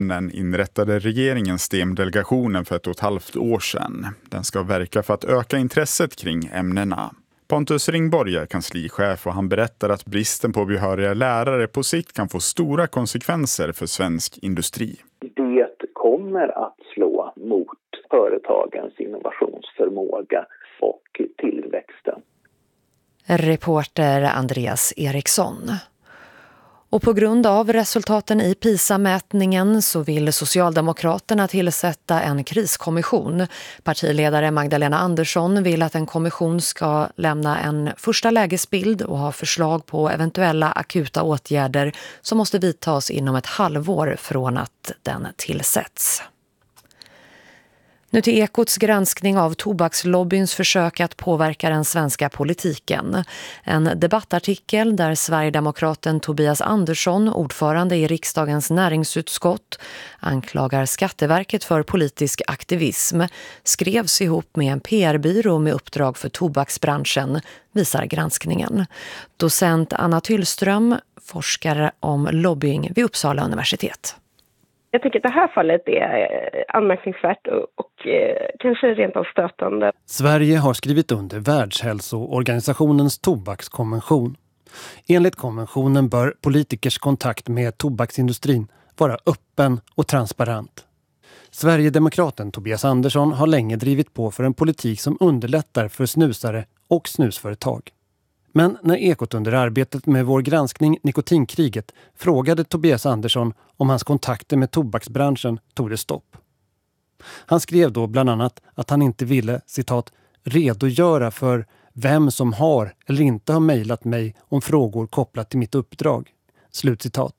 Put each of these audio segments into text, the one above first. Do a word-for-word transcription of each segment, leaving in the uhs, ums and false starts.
Den inrättade regeringen STEM-delegationen för ett och ett halvt år sedan. Den ska verka för att öka intresset kring ämnena. Pontus Ringborg är kanslichef och han berättar att bristen på behöriga lärare på sikt kan få stora konsekvenser för svensk industri. Det kommer att slå mot företagens innovationsförmåga och tillväxten. Reporter Andreas Eriksson. Och på grund av resultaten i PISA-mätningen så vill Socialdemokraterna tillsätta en kriskommission. Partiledare Magdalena Andersson vill att en kommission ska lämna en första lägesbild och ha förslag på eventuella akuta åtgärder som måste vidtas inom ett halvår från att den tillsätts. Nu till Ekots granskning av tobakslobbyns försök att påverka den svenska politiken. En debattartikel där Sverigedemokraten Tobias Andersson, ordförande i riksdagens näringsutskott, anklagar Skatteverket för politisk aktivism, skrevs ihop med en P R-byrå med uppdrag för tobaksbranschen, visar granskningen. Docent Anna Tyllström, forskare om lobbying vid Uppsala universitet. Jag tycker att det här fallet är anmärkningsvärt och, och eh, kanske rent av stötande. Sverige har skrivit under Världshälsoorganisationens tobakskonvention. Enligt konventionen bör politikers kontakt med tobaksindustrin vara öppen och transparent. Sverigedemokraten Tobias Andersson har länge drivit på för en politik som underlättar för snusare och snusföretag. Men när Ekot under arbetet med vår granskning Nikotinkriget frågade Tobias Andersson om hans kontakter med tobaksbranschen tog det stopp. Han skrev då bland annat att han inte ville, citat, redogöra för vem som har eller inte har mejlat mig om frågor kopplat till mitt uppdrag. Slutcitat.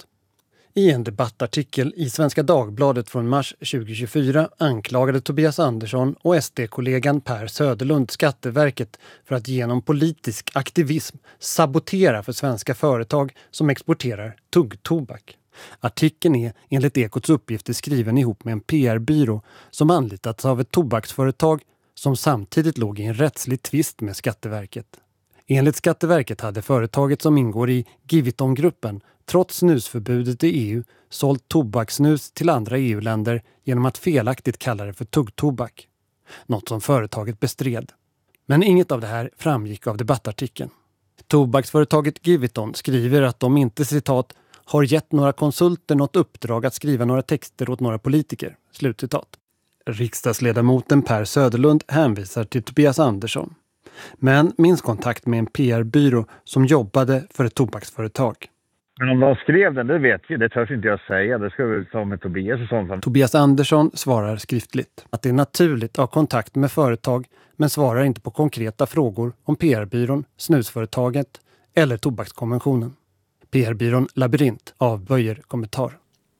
I en debattartikel i Svenska Dagbladet från mars tjugohundratjugofyra anklagade Tobias Andersson och S D-kollegan Per Söderlund Skatteverket för att genom politisk aktivism sabotera för svenska företag som exporterar tuggtobak. Artikeln är enligt Ekots uppgifter skriven ihop med en P R-byrå som anlitats av ett tobaksföretag som samtidigt låg i en rättslig tvist med Skatteverket. Enligt Skatteverket hade företaget som ingår i Giviton-gruppen trots snusförbudet i E U sålt tobaksnus till andra E U-länder genom att felaktigt kalla det för tuggtobak. Något som företaget bestred. Men inget av det här framgick av debattartikeln. Tobaksföretaget Giviton skriver att de inte, citat, har gett några konsulter något uppdrag att skriva några texter åt några politiker. Slutcitat. Riksdagsledamoten Per Söderlund hänvisar till Tobias Andersson. Men minns kontakt med en P R-byrå som jobbade för ett tobaksföretag. Men om de skrev den, det vet vi. Det törs inte jag säga. Det ska vi ta med Tobias och sånt. Tobias Andersson svarar skriftligt att det är naturligt att ha kontakt med företag men svarar inte på konkreta frågor om P R-byrån, snusföretaget eller tobakskonventionen. P R-byrån Labyrint avböjer kommentar.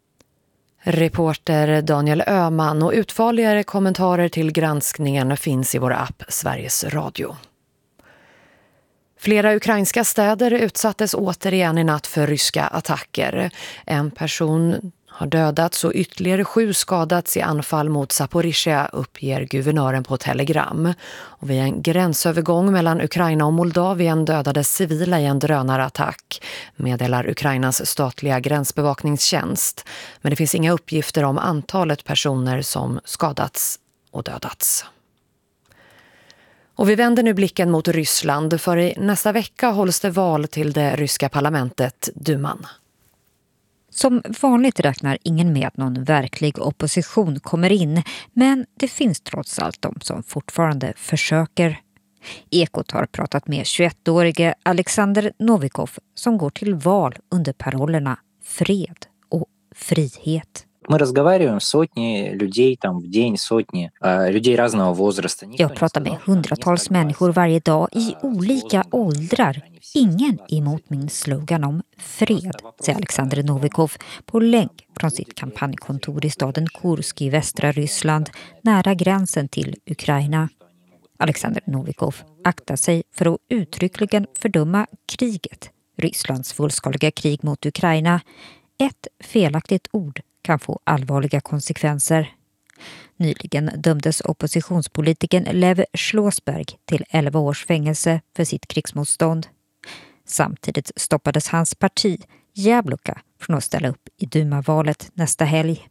Reporter Daniel Öhman, och utförligare kommentarer till granskningen finns i vår app Sveriges Radio. Flera ukrainska städer utsattes återigen i natt för ryska attacker. En person har dödats och ytterligare sju skadats i anfall mot Zaporizjzja, uppger guvernören på Telegram. Och vid en gränsövergång mellan Ukraina och Moldavien dödades civila i en drönarattack, meddelar Ukrainas statliga gränsbevakningstjänst. Men det finns inga uppgifter om antalet personer som skadats och dödats. Och vi vänder nu blicken mot Ryssland, för i nästa vecka hålls det val till det ryska parlamentet, Duman. Som vanligt räknar ingen med att någon verklig opposition kommer in, men det finns trots allt de som fortfarande försöker. Ekot har pratat med tjugoettårige Alexander Novikov som går till val under parollerna fred och frihet. Мы разговариваем с сотни людей там в день, сотни людей разного возраста. Jag pratar med hundratals människor varje dag i olika åldrar. Ingen emot min slogan om fred, säger Alexander Novikov på länk från sitt kampanjkontor i staden Kursk i västra Ryssland, nära gränsen till Ukraina. Alexander Novikov aktar sig för att uttryckligen fördöma kriget, Rysslands fullskaliga krig mot Ukraina. Ett felaktigt ord kan få allvarliga konsekvenser. Nyligen dömdes oppositionspolitikern Lev Schlossberg till elva års fängelse för sitt krigsmotstånd. Samtidigt stoppades hans parti, Jabloka, från att ställa upp i Duma-valet nästa helg.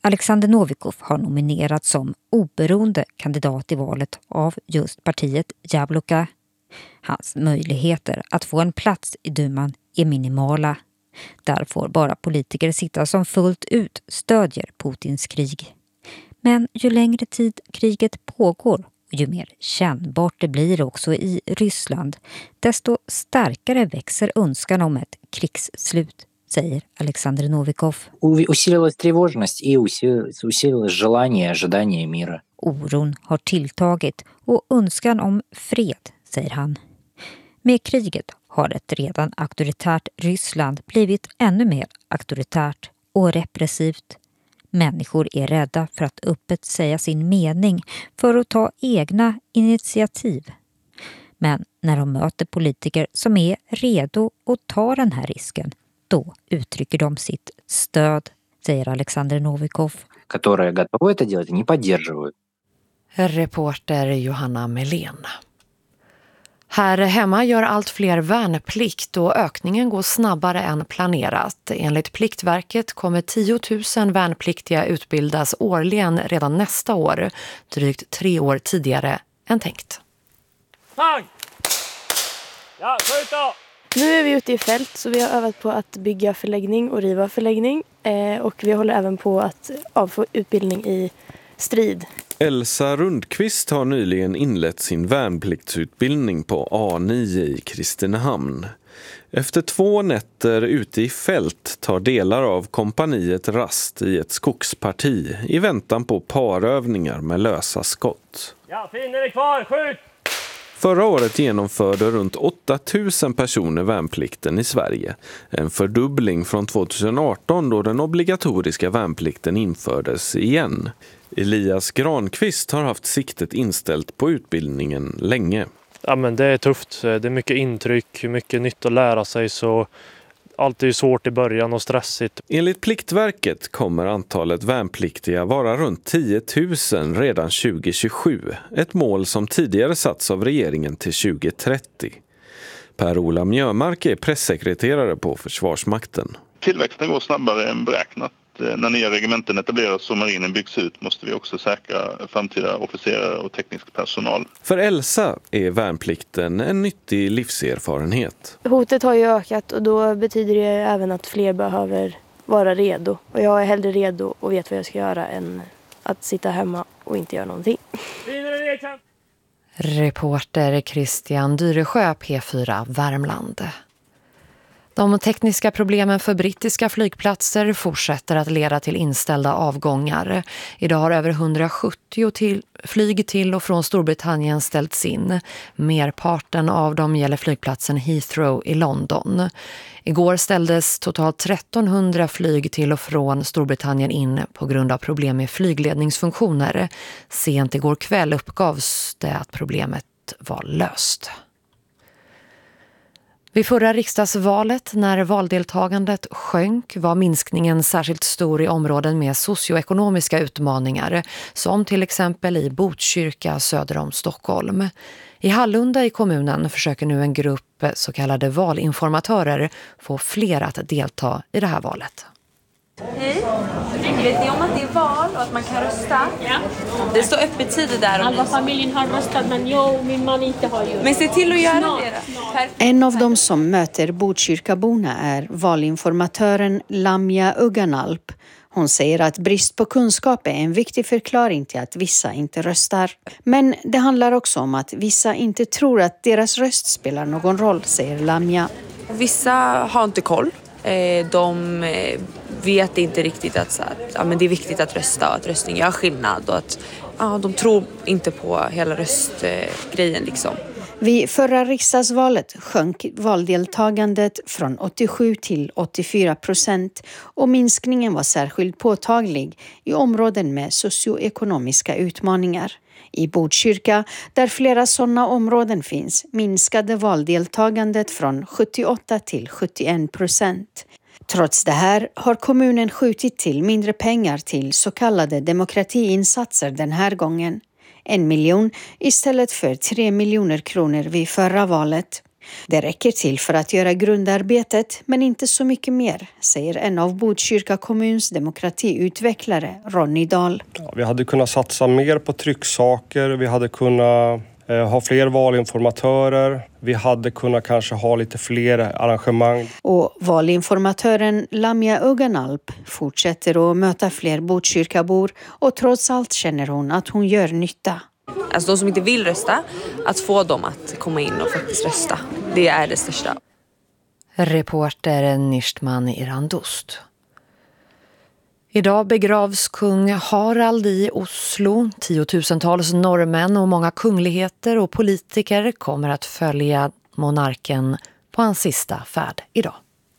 Alexander Novikov har nominerats som oberoende kandidat i valet av just partiet Jabloko. Hans möjligheter att få en plats i duman är minimala. Där får bara politiker sitta som fullt ut stödjer Putins krig. Men ju längre tid kriget pågår och ju mer kännbart det blir också i Ryssland, desto starkare växer önskan om ett krigsslut, säger Alexander Novikov. Усилилась тревожность и усилилось желание, ожидание мира. Oron har tilltagit och önskan om fred, säger han. Med kriget har ett redan auktoritärt Ryssland blivit ännu mer auktoritärt och repressivt. Människor är rädda för att öppet säga sin mening, för att ta egna initiativ. Men när de möter politiker som är redo att ta den här risken, då uttrycker de sitt stöd, säger Alexander Novikov. Которые готовы это делать, не поддерживают. Reporter Johanna Melén. Här hemma gör allt fler värnplikt och ökningen går snabbare än planerat. Enligt Pliktverket kommer tio tusen värnpliktiga utbildas årligen redan nästa år, drygt tre år tidigare än tänkt. Tag! Ja, skjut då! Nu är vi ute i fält, så vi har övat på att bygga förläggning och riva förläggning. Eh, och vi håller även på att avfå utbildning i strid. Elsa Rundqvist har nyligen inlett sin värnpliktsutbildning på A nio i Kristinehamn. Efter två nätter ute i fält tar delar av kompaniet rast i ett skogsparti i väntan på parövningar med lösa skott. Ja, finner dig kvar, skjut! Förra året genomförde runt åtta tusen personer värnplikten i Sverige. En fördubbling från tjugoarton då den obligatoriska värnplikten infördes igen. Elias Granqvist har haft siktet inställt på utbildningen länge. Ja, men det är tufft. Det är mycket intryck, mycket nytt att lära sig, så allt är ju svårt i början och stressigt. Enligt Pliktverket kommer antalet värnpliktiga vara runt tio tusen redan tjugo tjugosju. Ett mål som tidigare satts av regeringen till tjugo trettio. Per-Ola Mjömark är pressekreterare på Försvarsmakten. Tillväxten går snabbare än beräknat. När nya regementen etableras och marinen byggs ut måste vi också säkra framtida officerare och teknisk personal. För Elsa är värnplikten en nyttig livserfarenhet. Hotet har ju ökat och då betyder det även att fler behöver vara redo. Och jag är hellre redo och vet vad jag ska göra än att sitta hemma och inte göra någonting. Reporter Christian Dyresjö, P fyra Värmland. De tekniska problemen för brittiska flygplatser fortsätter att leda till inställda avgångar. Idag har över hundrasjuttio till, flyg till och från Storbritannien ställts in. Merparten av dem gäller flygplatsen Heathrow i London. Igår ställdes totalt trettonhundra flyg till och från Storbritannien in på grund av problem med flygledningsfunktioner. Sent igår kväll uppgavs det att problemet var löst. Vid förra riksdagsvalet, när valdeltagandet sjönk, var minskningen särskilt stor i områden med socioekonomiska utmaningar, som till exempel i Botkyrka söder om Stockholm. I Hallunda i kommunen försöker nu en grupp så kallade valinformatörer få fler att delta i det här valet. Hej, vet ni om att det är val och att man kan rösta? Ja. Det står öppet tider där. Halva familjen har röstat, men jag och min man inte har gjort. Men se till att göra det då. En av dem som möter Botkyrkaborna är valinformatören Lamia Uganalp. Hon säger att brist på kunskap är en viktig förklaring till att vissa inte röstar. Men det handlar också om att vissa inte tror att deras röst spelar någon roll, säger Lamia. Vissa har inte koll. De vet inte riktigt att, så att ja, men det är viktigt att rösta och att röstning gör skillnad. Och att ja, de tror inte på hela röstgrejen liksom. Vid förra riksdagsvalet sjönk valdeltagandet från åttiosju till åttiofyra procent och minskningen var särskilt påtaglig i områden med socioekonomiska utmaningar. I Botkyrka, där flera sådana områden finns, minskade valdeltagandet från sjuttioåtta till sjuttioen procent. Trots det här har kommunen skjutit till mindre pengar till så kallade demokratiinsatser den här gången. En miljon istället för tre miljoner kronor vid förra valet. Det räcker till för att göra grundarbetet, men inte så mycket mer, säger en av Botkyrka kommuns demokratiutvecklare, Ronny Dahl. Ja, vi hade kunnat satsa mer på trycksaker, vi hade kunnat eh, ha fler valinformatörer, vi hade kunnat kanske ha lite fler arrangemang. Och valinformatören Lamia Öganalp fortsätter att möta fler Botkyrkabor och trots allt känner hon att hon gör nytta. Alltså de som inte vill rösta, att få dem att komma in och faktiskt rösta. Det är det största. Reporter Nishtman Irandust. Idag begravs kung Harald i Oslo. Tiotusentals norrmän och många kungligheter och politiker kommer att följa monarken på hans sista färd idag.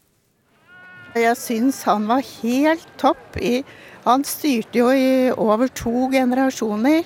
Jag syns han var helt topp. I, han styrte ju i över två generationer.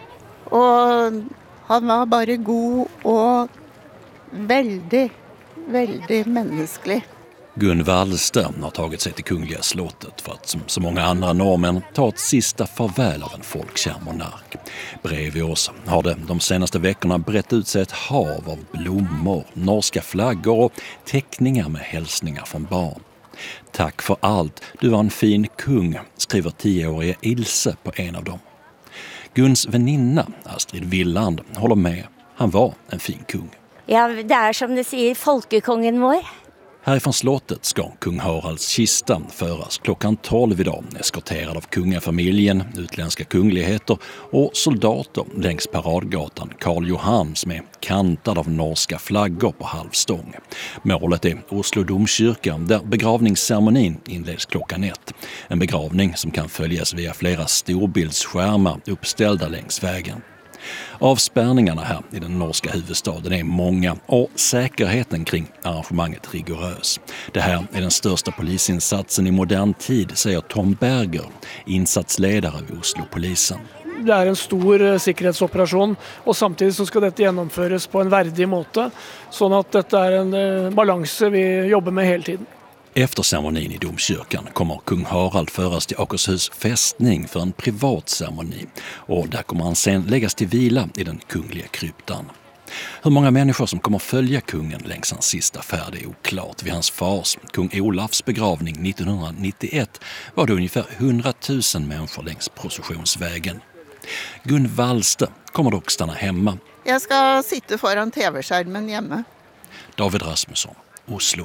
Och han var bara god och väldigt, väldigt mänsklig. Gun Wallström har tagit sig till Kungliga slottet för att som så många andra norrmän ta ett sista farväl av en folkkär monark. Bredvid oss har det de senaste veckorna brett ut sig ett hav av blommor, norska flaggor och teckningar med hälsningar från barn. Tack för allt, du var en fin kung, skriver tioåriga Ilse på en av dem. Guns väninna, Astrid Villand, håller med. Han var en fin kung. Ja, det är som det säger folkekongen vår. Härifrån slottet ska kung Haralds kista föras klockan tolv idag, eskorterad av kungafamiljen, utländska kungligheter och soldater längs paradgatan Karl Johan som är kantad av norska flaggor på halvstång. Målet är Oslo domkyrka där begravningsceremonin inleds klockan ett. En begravning som kan följas via flera storbildsskärmar uppställda längs vägen. Avspärrningarna här i den norska huvudstaden är många och säkerheten kring arrangemanget rigorös. Det här är den största polisinsatsen i modern tid, säger Tom Berger, insatsledare vid Oslo-polisen. Det är en stor säkerhetsoperation och samtidigt så ska detta genomföras på en värdig måte så att detta är en balans vi jobbar med hela tiden. Efter ceremonin i domkyrkan kommer kung Harald föras till Akershus fästning för en privat ceremoni och där kommer han sen läggas till vila i den kungliga kryptan. Hur många människor som kommer följa kungen längs hans sista färd är oklart. Vid hans fars, kung Olafs begravning nittonhundranittioett, var det ungefär hundratusen människor längs processionsvägen. Gun Wallström kommer dock stanna hemma. Jag ska sitta föran tv-skärmen hemma. David Rasmusson, Oslo.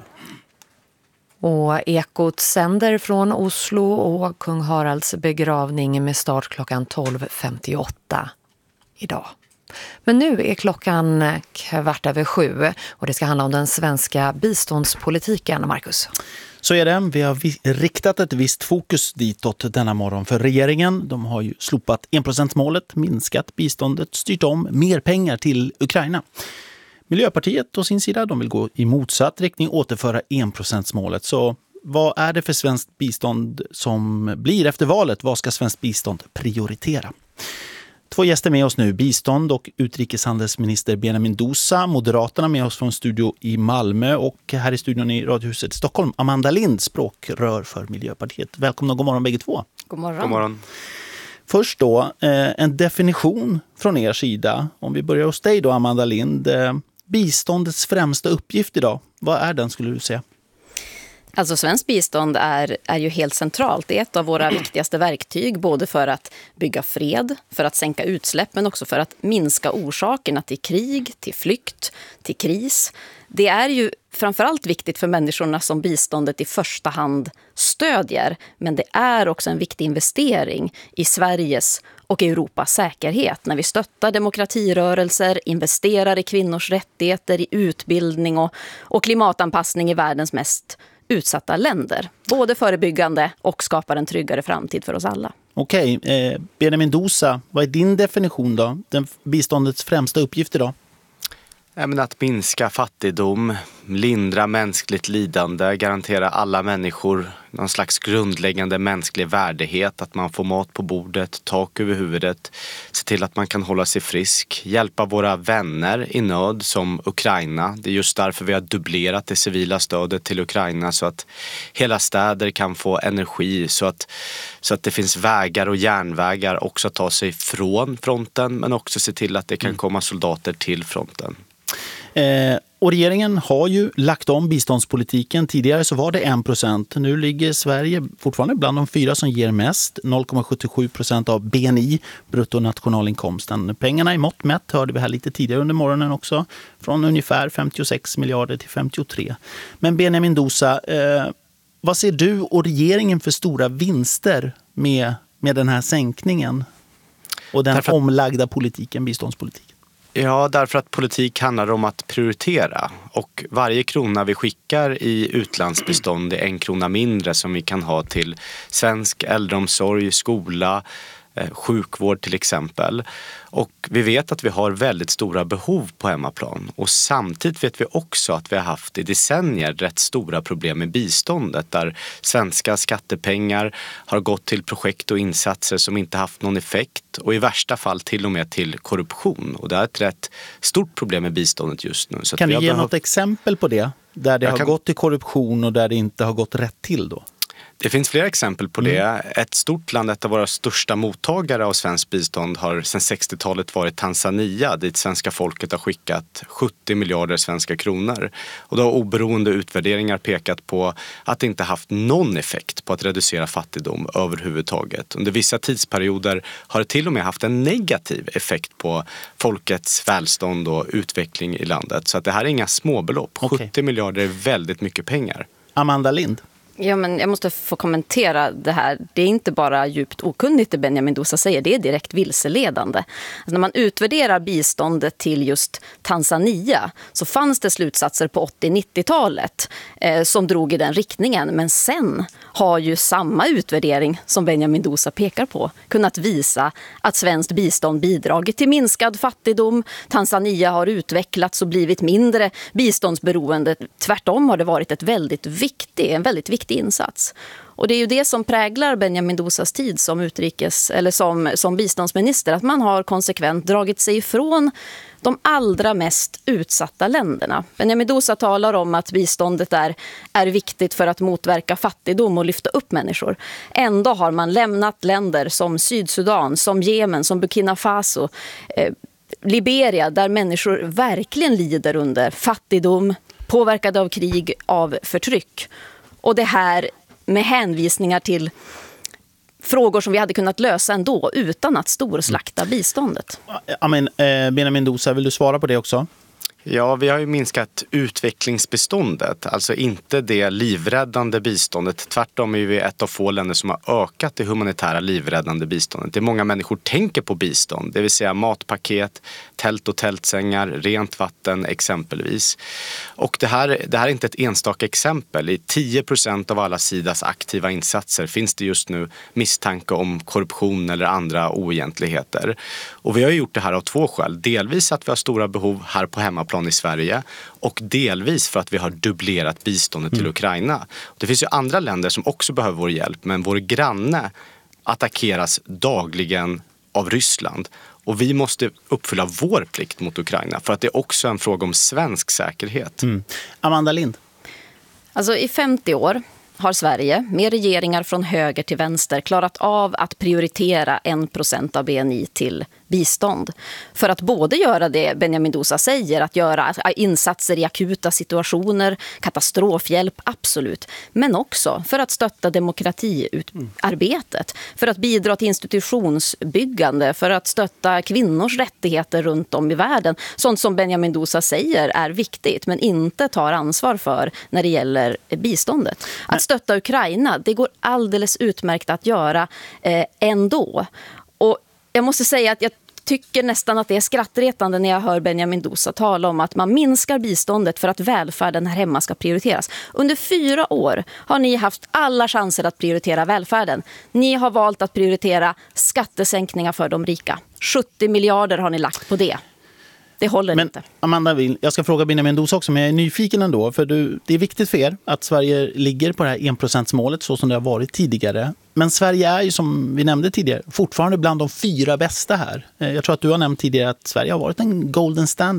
Och Ekot sänder från Oslo och kung Haralds begravning med start klockan tolv femtioåtta idag. Men nu är klockan kvart över sju och det ska handla om den svenska biståndspolitiken, Marcus. Så är det. Vi har riktat ett visst fokus ditåt denna morgon för regeringen. De har ju slopat enprocentsmålet, minskat biståndet, styrt om mer pengar till Ukraina. Miljöpartiet å sin sida, de vill gå i motsatt riktning, återföra enprocentsmålet. Så vad är det för svenskt bistånd som blir efter valet? Vad ska svenskt bistånd prioritera? Två gäster med oss nu, bistånd- och utrikeshandelsminister Benjamin Dousa, Moderaterna med oss från studio i Malmö och här i studion i Radiohuset i Stockholm, Amanda Lind, språkrör för Miljöpartiet. Välkomna och god morgon bägge två. God morgon. God morgon. Först då, en definition från er sida. Om vi börjar hos dig då, Amanda Lind. Biståndets främsta uppgift idag, vad är den skulle du säga? Alltså svenskt bistånd är, är ju helt centralt. Det är ett av våra viktigaste verktyg både för att bygga fred, för att sänka utsläpp men också för att minska orsakerna till krig, till flykt, till kris. Det är ju framförallt viktigt för människorna som biståndet i första hand stödjer, men det är också en viktig investering i Sveriges och Europas säkerhet när vi stöttar demokratirörelser, investerar i kvinnors rättigheter, i utbildning och, och klimatanpassning i världens mest utsatta länder. Både förebyggande och skapar en tryggare framtid för oss alla. Okej, eh, Benjamin Dousa, vad är din definition då? Den biståndets främsta uppgift idag? Att minska fattigdom, lindra mänskligt lidande, garantera alla människor någon slags grundläggande mänsklig värdighet, att man får mat på bordet, tak över huvudet, se till att man kan hålla sig frisk, hjälpa våra vänner i nöd som Ukraina. Det är just därför vi har dubblerat det civila stödet till Ukraina så att hela städer kan få energi, så att, så att det finns vägar och järnvägar också att ta sig från fronten men också se till att det kan komma soldater till fronten. Eh, och regeringen har ju lagt om biståndspolitiken. Tidigare så var det en procent. Nu ligger Sverige fortfarande bland de fyra som ger mest. noll komma sjuttiosju procent av B N I, bruttonationalinkomsten. Pengarna i mått mätt hörde vi här lite tidigare under morgonen också. Från ungefär femtiosex miljarder till femtiotre. Men Benjamin Dousa, eh, vad ser du och regeringen för stora vinster med, med den här sänkningen? Och den Därför... omlagda politiken, biståndspolitiken? Ja, därför att politik handlar om att prioritera. Och varje krona vi skickar i utlandsbistånd är en krona mindre som vi kan ha till svensk äldreomsorg, skola, sjukvård till exempel. Och vi vet att vi har väldigt stora behov på hemmaplan. Och samtidigt vet vi också att vi har haft i decennier rätt stora problem med biståndet. Där svenska skattepengar har gått till projekt och insatser som inte haft någon effekt. Och i värsta fall till och med till korruption. Och det är ett rätt stort problem med biståndet just nu. Så kan du ge behövt... något exempel på det? Där det Jag har kan... gått till korruption och där det inte har gått rätt till då? Det finns flera exempel på det. Mm. Ett stort land, ett av våra största mottagare av svensk bistånd har sedan sextiotalet varit Tanzania, dit svenska folket har skickat sjuttio miljarder svenska kronor. Och då har oberoende utvärderingar pekat på att det inte haft någon effekt på att reducera fattigdom överhuvudtaget. Under vissa tidsperioder har det till och med haft en negativ effekt på folkets välstånd och utveckling i landet. Så att det här är inga småbelopp. Okay. sjuttio miljarder är väldigt mycket pengar. Amanda Lind. Ja, men jag måste få kommentera det här. Det är inte bara djupt okunnigt det Benjamin Dousa säger, det är direkt vilseledande. Alltså när man utvärderar biståndet till just Tanzania så fanns det slutsatser på åttio-nittiotalet eh, som drog i den riktningen. Men sen har ju samma utvärdering som Benjamin Dousa pekar på kunnat visa att svenskt bistånd bidragit till minskad fattigdom. Tanzania har utvecklats och blivit mindre biståndsberoende. Tvärtom har det varit ett väldigt viktigt, en väldigt viktig insats. Och det är ju det som präglar Benjamin Dousas tid som utrikes eller som, som biståndsminister, att man har konsekvent dragit sig ifrån de allra mest utsatta länderna. Benjamin Dousa talar om att biståndet är, är viktigt för att motverka fattigdom och lyfta upp människor. Ändå har man lämnat länder som Sydsudan, som Jemen, som Burkina Faso, eh, Liberia, där människor verkligen lider under fattigdom, påverkade av krig, av förtryck. Och det här med hänvisningar till frågor som vi hade kunnat lösa ändå utan att storslakta biståndet. Ja, men, eh, Benjamin Dousa, vill du svara på det också? Ja, vi har ju minskat utvecklingsbiståndet, alltså inte det livräddande biståndet. Tvärtom är vi ett av få länder som har ökat det humanitära livräddande biståndet. Det är många människor tänker på bistånd, det vill säga matpaket, tält och tältsängar, rent vatten exempelvis. Och det här, det här är inte ett enstaka exempel. I tio procent av alla Sidas aktiva insatser finns det just nu misstanke om korruption eller andra oegentligheter. Och vi har gjort det här av två skäl. Delvis att vi har stora behov här på hemmaplan i Sverige och delvis för att vi har dubblerat biståndet till mm. Ukraina. Det finns ju andra länder som också behöver vår hjälp, men vår granne attackeras dagligen av Ryssland. Och vi måste uppfylla vår plikt mot Ukraina för att det är också en fråga om svensk säkerhet. Mm. Amanda Lind. Alltså i femtio år har Sverige, med regeringar från höger till vänster, klarat av att prioritera en procent av B N I till bistånd. För att både göra det Benjamin Dousa säger, att göra insatser i akuta situationer, katastrofhjälp, absolut. Men också för att stötta demokratiarbetet, för att bidra till institutionsbyggande, för att stötta kvinnors rättigheter runt om i världen. Sånt som Benjamin Dousa säger är viktigt, men inte tar ansvar för när det gäller biståndet. Att stötta Ukraina, det går alldeles utmärkt att göra eh, ändå. Och jag måste säga att jag tycker nästan att det är skrattretande när jag hör Benjamin Dousa tala om att man minskar biståndet för att välfärden här hemma ska prioriteras. Under fyra år har ni haft alla chanser att prioritera välfärden. Ni har valt att prioritera skattesänkningar för de rika. sjuttio miljarder har ni lagt på det. Det håller men, inte. Amanda, jag ska fråga Benjamin Dousa också, men jag är nyfiken ändå. För du, det är viktigt för er att Sverige ligger på det här enprocentsmålet så som det har varit tidigare. Men Sverige är ju, som vi nämnde tidigare, fortfarande bland de fyra bästa här. Jag tror att du har nämnt tidigare att Sverige har varit en golden standard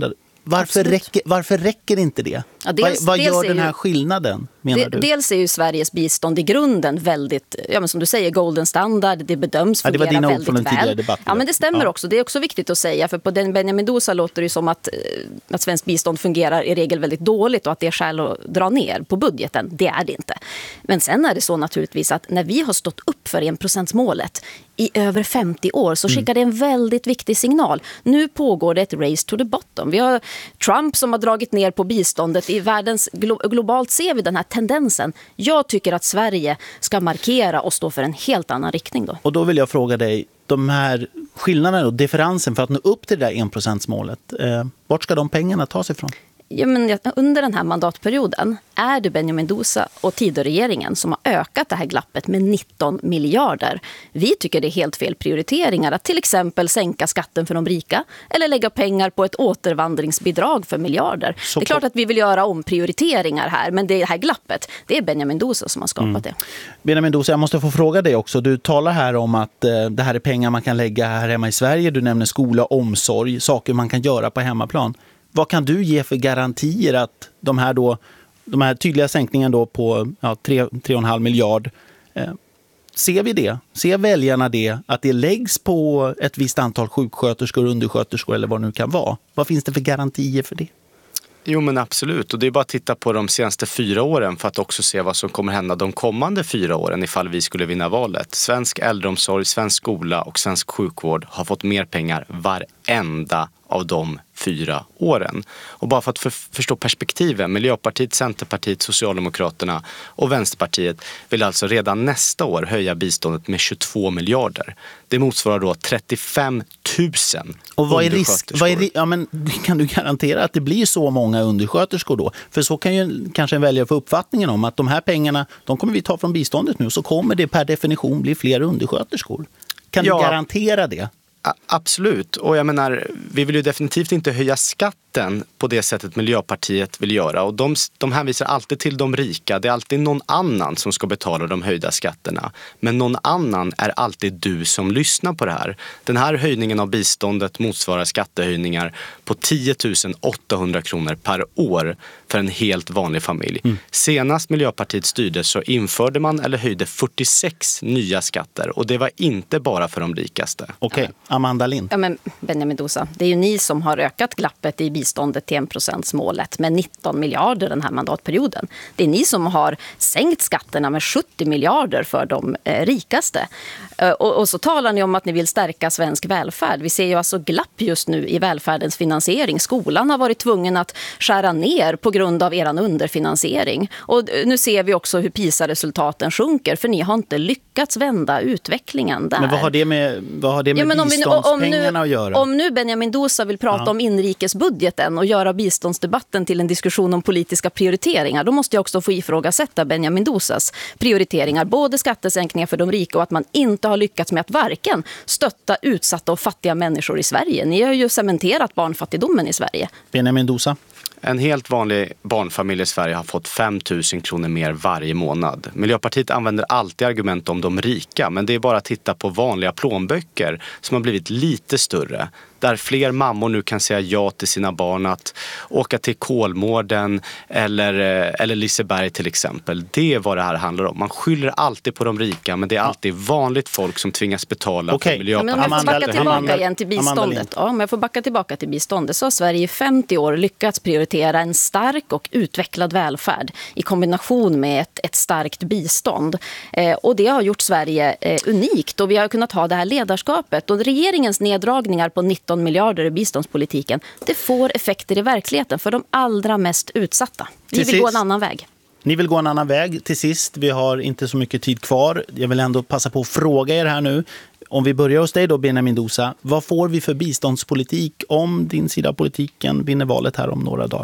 varför, räcker, varför räcker inte det? Ja, dels, vad vad dels gör den här ju, skillnaden, menar de, du? Dels är ju Sveriges bistånd i grunden väldigt, ja, men som du säger, golden standard. Det bedöms fungera väldigt väl. Ja, det var dina ord från den tidigare debatten. Ja, men det stämmer ja. också. Det är också viktigt att säga. För på den Benjamin Dousa låter det som att, att svensk bistånd fungerar i regel väldigt dåligt och att det är skäl att dra ner på budgeten. Det är det inte. Men sen är det så naturligtvis att när vi har stått upp för enprocentsmålet i över femtio år så skickar det en väldigt viktig signal. Nu pågår det ett race to the bottom. Vi har Trump som har dragit ner på biståndet i världens glo- globalt ser vi den här tendensen. Jag tycker att Sverige ska markera och stå för en helt annan riktning då. Och då vill jag fråga dig, de här skillnaderna och differensen för att nå upp till det där enprocentsmålet, eh, vart ska de pengarna tas ifrån? Ja, men under den här mandatperioden är det Benjamin Dousa och Tidöregeringen som har ökat det här glappet med nitton miljarder. Vi tycker det är helt fel prioriteringar att till exempel sänka skatten för de rika eller lägga pengar på ett återvandringsbidrag för miljarder. Så det är klart att vi vill göra omprioriteringar här, men det här glappet, det är Benjamin Dousa som har skapat mm. det. Benjamin Dousa, jag måste få fråga dig också. Du talar här om att eh, det här är pengar man kan lägga här hemma i Sverige. Du nämner skola, omsorg, saker man kan göra på hemmaplan. Vad kan du ge för garantier att de här, då, de här tydliga sänkningen då på ja, tre komma fem miljard, eh, ser vi det? Ser väljarna det? Att det läggs på ett visst antal sjuksköterskor, undersköterskor eller vad det nu kan vara? Vad finns det för garantier för det? Jo men absolut, och det är bara att titta på de senaste fyra åren för att också se vad som kommer hända de kommande fyra åren ifall vi skulle vinna valet. Svensk äldreomsorg, svensk skola och svensk sjukvård har fått mer pengar varenda av de fyra åren. Och bara för att för, förstå perspektiven, Miljöpartiet, Centerpartiet, Socialdemokraterna och Vänsterpartiet vill alltså redan nästa år höja biståndet med tjugotvå miljarder. Det motsvarar då trettiofem tusen. Och vad är risk? Vad är, ja, men kan du garantera att det blir så många undersköterskor då? För så kan ju kanske en väljare få uppfattningen om att de här pengarna, de kommer vi ta från biståndet nu, så kommer det per definition bli fler undersköterskor. Kan ja. du garantera det? Absolut, och jag menar, vi vill ju definitivt inte höja skatten på det sättet Miljöpartiet vill göra. Och de, de hänvisar alltid till de rika. Det är alltid någon annan som ska betala de höjda skatterna. Men någon annan är alltid du som lyssnar på det här. Den här höjningen av biståndet motsvarar skattehöjningar på tio tusen åttahundra kronor per år för en helt vanlig familj. Mm. Senast Miljöpartiet styrde så införde man eller höjde fyrtiosex nya skatter. Och det var inte bara för de rikaste. Okej, okay. Amanda Lind. Ja, men Benjamin Dousa, det är ju ni som har ökat glappet i biståndet till en procentsmålet med nitton miljarder den här mandatperioden. Det är ni som har sänkt skatterna med sjuttio miljarder för de eh, rikaste. Eh, och, och så talar ni om att ni vill stärka svensk välfärd. Vi ser ju alltså glapp just nu i välfärdens finansiering. Skolan har varit tvungen att skära ner på grund av eran underfinansiering. Och nu ser vi också hur PISA-resultaten sjunker, för ni har inte lyckats vända utvecklingen där. Men vad har det med, vad har det med ja, biståndspengarna att göra? Om nu Benjamin Dousa vill prata ja. om inrikesbudgeten och göra biståndsdebatten till en diskussion om politiska prioriteringar, då måste jag också få ifrågasätta Benjamin Dousas prioriteringar. Både skattesänkningar för de rika och att man inte har lyckats med att varken stötta utsatta och fattiga människor i Sverige. Ni har ju cementerat barnfattigdomen i Sverige. Benjamin Dousa. En helt vanlig barnfamilj i Sverige har fått fem tusen kronor mer varje månad. Miljöpartiet använder alltid argument om de rika, men det är bara att titta på vanliga plånböcker som har blivit lite större. Där fler mammor nu kan säga ja till sina barn att åka till Kolmården eller, eller Liseberg till exempel. Det är vad det här handlar om. Man skyller alltid på de rika, men det är alltid vanligt folk som tvingas betala okay. för för Miljöpartiet. Men om jag får backa tillbaka igen till biståndet. Ja, om jag får backa tillbaka till biståndet så har Sverige i femtio år lyckats prioritera en stark och utvecklad välfärd i kombination med ett, ett starkt bistånd. Eh, och det har gjort Sverige eh, unikt, och vi har kunnat ha det här ledarskapet. Och regeringens neddragningar på nitton miljarder i biståndspolitiken, det får effekter i verkligheten för de allra mest utsatta. Vi vill gå en annan väg. Ni vill gå en annan väg. Till sist, vi har inte så mycket tid kvar. Jag vill ändå passa på att fråga er här nu. Om vi börjar hos dig då, Benjamin Dousa, vad får vi för biståndspolitik om din sida av politiken vinner valet här om några dagar?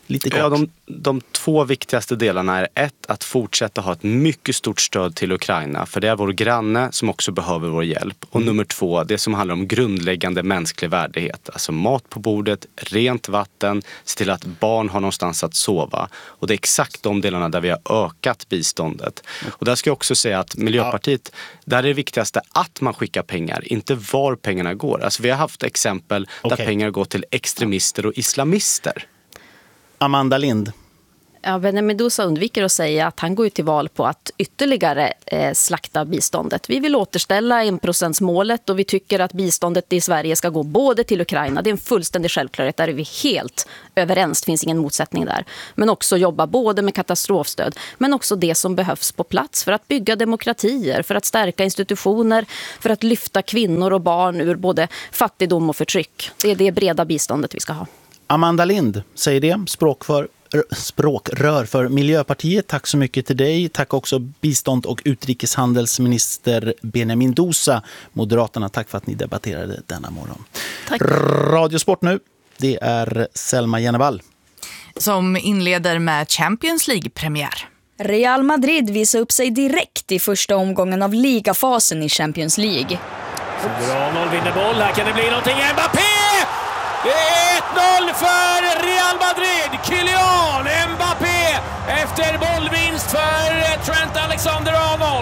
Lite kort. Ja, de, de två viktigaste delarna är ett, att fortsätta ha ett mycket stort stöd till Ukraina. För det är vår granne som också behöver vår hjälp. Och nummer två, det som handlar om grundläggande mänsklig värdighet. Alltså mat på bordet, rent vatten, se till att barn har någonstans att sova. Och det är exakt de delarna där vi har ökat biståndet. Och där ska jag också säga att Miljöpartiet, där är det viktigaste att man skickar pengar, inte var pengarna går. Alltså vi har haft exempel där Okej. pengar går till extremister och islamister. Amanda Lind. Ja, Benjamin Mendoza undviker att säga att han går ju till val på att ytterligare eh, slakta biståndet. Vi vill återställa enprocentsmålet och vi tycker att biståndet i Sverige ska gå både till Ukraina. Det är en fullständig självklarhet, där är vi helt överens, det finns ingen motsättning där. Men också jobba både med katastrofstöd, men också det som behövs på plats för att bygga demokratier, för att stärka institutioner, för att lyfta kvinnor och barn ur både fattigdom och förtryck. Det är det breda biståndet vi ska ha. Amanda Lind säger det, språk för språkrör för Miljöpartiet. Tack så mycket till dig. Tack också bistånd- och utrikeshandelsminister Benjamin Mendoza, Moderaterna. Tack för att ni debatterade denna morgon. Tack. Radiosport nu. Det är Selma Jennevall som inleder med Champions League-premiär. Real Madrid visar upp sig direkt i första omgången av ligafasen i Champions League. Arnold vinner boll, här kan det bli någonting. Mbappé! Det är ett noll för Real Madrid. Kylian Mbappé efter bollvinst för Trent Alexander-Arnold.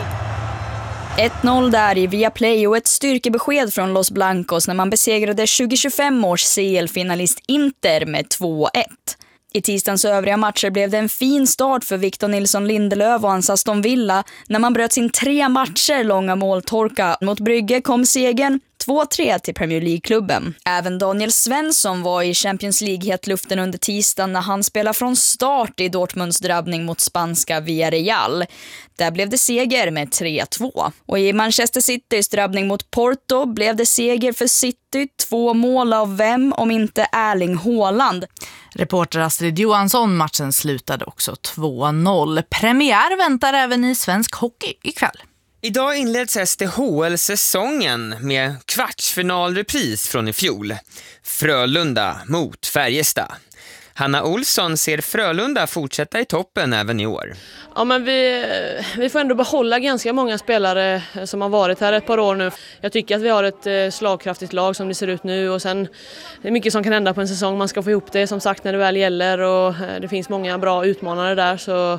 ett noll där i Viaplay och ett styrkebesked från Los Blancos när man besegrade tjugo tjugofem års C L-finalist Inter med två ett. I tisdagens övriga matcher blev det en fin start för Victor Nilsson Lindelöf och hans Aston Villa. När man bröt sin tre matcher långa måltorka mot Brygge kom segern två tre till Premier League-klubben. Även Daniel Svensson var i Champions League-hetluften under tisdagen när han spelade från start i Dortmunds drabbning mot spanska Villarreal. Där blev det seger med tre två. Och i Manchester Citys drabbning mot Porto blev det seger för City, två mål av vem om inte Erling Haaland. Reporter Astrid Johansson, matchen slutade också två noll. Premiär väntar även i svensk hockey ikväll. Idag inleds S D H L-säsongen med kvartsfinalrepris från i fjol. Frölunda mot Färjestad. Hanna Olsson ser Frölunda fortsätta i toppen även i år. Ja, men vi, vi får ändå behålla ganska många spelare som har varit här ett par år nu. Jag tycker att vi har ett slagkraftigt lag som det ser ut nu, och sen det är mycket som kan hända på en säsong. Man ska få ihop det som sagt när det väl gäller, och det finns många bra utmanare där, så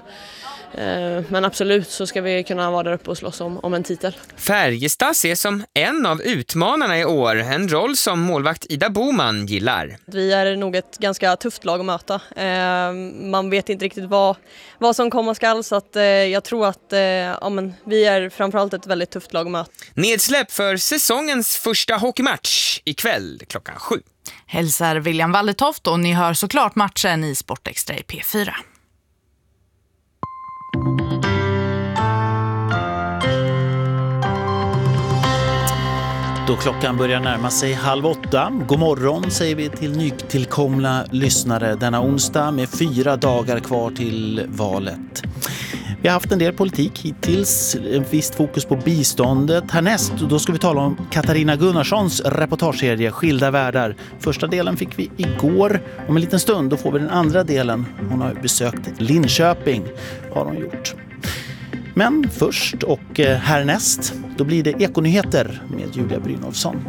men absolut så ska vi kunna vara där uppe och slåss om, om en titel. Färjestad ses som en av utmanarna i år, en roll som målvakt Ida Boman gillar. Vi är nog ett ganska tufft lag att möta. Man vet inte riktigt vad, vad som kommer skall, så att jag tror att ja, men vi är framförallt ett väldigt tufft lag att möta. Nedsläpp för säsongens första hockeymatch ikväll klockan sju. Hälsar William Walletoft, och ni hör såklart matchen i Sportextra i P fyra. Då klockan börjar närma sig halv åtta. God morgon säger vi till nytillkomna lyssnare denna onsdag med fyra dagar kvar till valet. Vi har haft en del politik hittills, en visst fokus på biståndet. Härnäst då ska vi tala om Katarina Gunnarssons reportageserie Skilda världar. Första delen fick vi igår. Om en liten stund då får vi den andra delen. Hon har besökt Linköping, har hon gjort. Men först och härnäst, då blir det Ekonyheter med Julia Brynolfsson.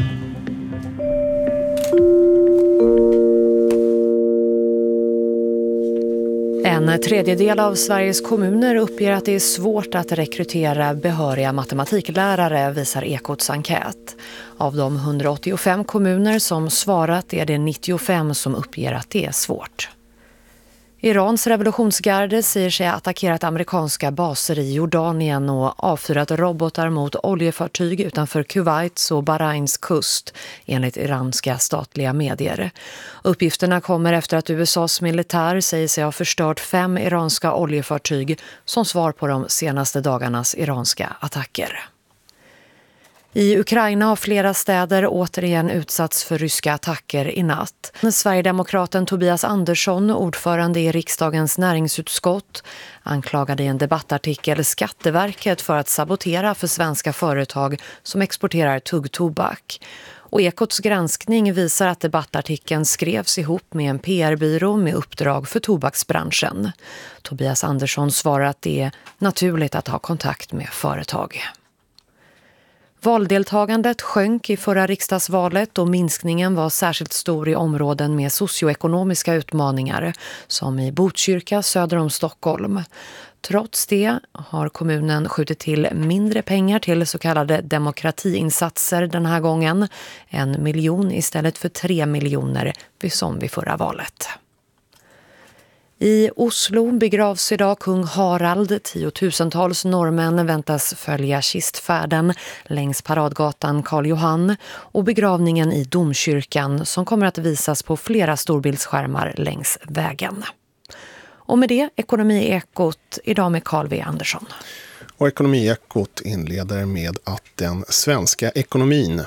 En tredjedel av Sveriges kommuner uppger att det är svårt att rekrytera behöriga matematiklärare, visar Ekots enkät. Av de hundraåttiofem kommuner som svarat är det nittiofem som uppger att det är svårt. Irans revolutionsgarde säger sig ha attackerat amerikanska baser i Jordanien och avfyrat robotar mot oljefartyg utanför Kuwaits och Bahrains kust, enligt iranska statliga medier. Uppgifterna kommer efter att U S A:s militär säger sig ha förstört fem iranska oljefartyg som svar på de senaste dagarnas iranska attacker. I Ukraina har flera städer återigen utsatts för ryska attacker i natt. Sverigedemokraten Tobias Andersson, ordförande i riksdagens näringsutskott, anklagade i en debattartikel Skatteverket för att sabotera för svenska företag som exporterar tuggtobak. Och Ekots granskning visar att debattartikeln skrevs ihop med en P R-byrå med uppdrag för tobaksbranschen. Tobias Andersson svarar att det är naturligt att ha kontakt med företag. Valdeltagandet sjönk i förra riksdagsvalet och minskningen var särskilt stor i områden med socioekonomiska utmaningar som i Botkyrka söder om Stockholm. Trots det har kommunen skjutit till mindre pengar till så kallade demokratiinsatser den här gången. En miljon istället för tre miljoner som vid förra valet. I Oslo begravs idag kung Harald. Tiotusentals norrmän väntas följa kistfärden längs paradgatan Karl Johan och begravningen i domkyrkan som kommer att visas på flera storbildsskärmar längs vägen. Och med det, Ekonomiekot idag med Carl V. Andersson. Och Ekonomiekot inleder med att den svenska ekonomin